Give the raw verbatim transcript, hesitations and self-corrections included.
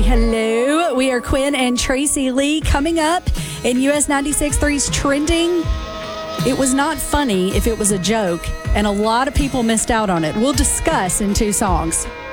hello. We are Quinn and Tracy Lee. Coming up in U S ninety-six point three's Trending. It was not funny if it was a joke, and a lot of people missed out on it. We'll discuss in two songs.